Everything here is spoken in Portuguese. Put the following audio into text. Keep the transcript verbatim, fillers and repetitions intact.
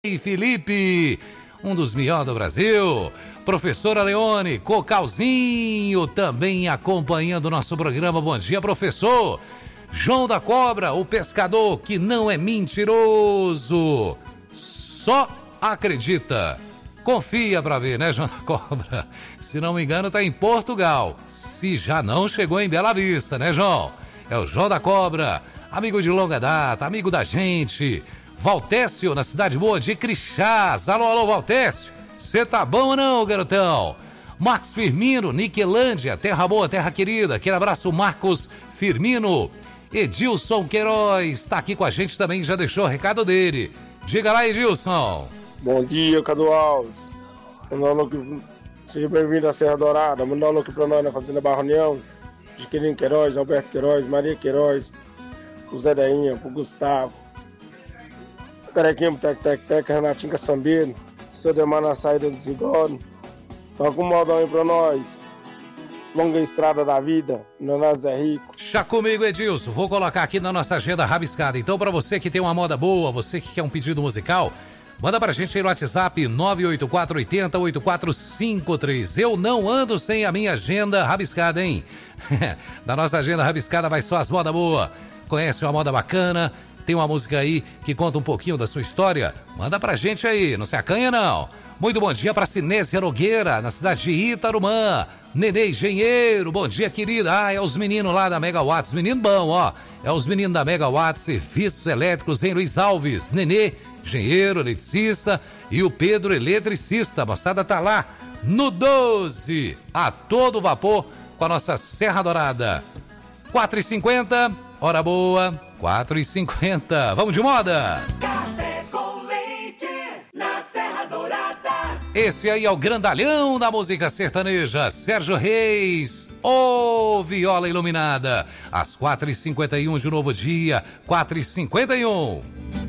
E Felipe, um dos melhores do Brasil. Professora Leone, Cocalzinho, também acompanhando o nosso programa. Bom dia, professor. João da Cobra, o pescador que não é mentiroso, só acredita. Confia pra ver, né, João da Cobra? Se não me engano, tá em Portugal. Se já não chegou em Bela Vista, né, João? É o João da Cobra, amigo de longa data, amigo da gente. Valtécio, na Cidade Boa de Crixás. Alô, alô, Valtécio. Você tá bom ou não, garotão? Marcos Firmino, Niquelândia, terra boa, terra querida. Aquele abraço, Marcos Firmino. Edilson Queiroz tá aqui com a gente também, já deixou o recado dele. Diga lá, Edilson. Bom dia, Cadu Alves. Seja bem-vindo à Serra Dourada. Mandar um alô aqui pra nós na Fazenda Barra União. Jiqueline Queiroz, Alberto Queiroz, Maria Queiroz, o Zé Deinha, o Gustavo. Carequinho, Tec Tec Tec, Renatinho Caçambeiro, seu Demar na saída do Zigone. Toca um modão aí pra nós. Longa estrada da vida, Leonardo Zé Rico. Já comigo, Edilson, vou colocar aqui na nossa agenda rabiscada. Então, pra você que tem uma moda boa, você que quer um pedido musical, manda pra gente aí no WhatsApp nove oito quatro oito zero oito quatro cinco três. Eu não ando sem a minha agenda rabiscada, hein? Na nossa agenda rabiscada vai só as modas boas. Conhece uma moda bacana? Tem uma música aí que conta um pouquinho da sua história? Manda pra gente aí, não se acanha não. Muito bom dia pra Cinésia Nogueira, na cidade de Itarumã. Nenê Engenheiro, bom dia, querida. Ah, é os meninos lá da Megawatts, menino bom, ó. É os meninos da Megawatts, Serviços Elétricos em Luiz Alves. Nenê Engenheiro, eletricista, e o Pedro, eletricista. A moçada tá lá no doze, a todo vapor, com a nossa Serra Dourada. quatro e cinquenta, hora boa. quatro e cinquenta. Vamos de moda? Café com leite na Serra Dourada. Esse aí é o grandalhão da música sertaneja, Sérgio Reis, ô viola iluminada. Às quatro e cinquenta e um de novo dia, quatro e cinquenta e um.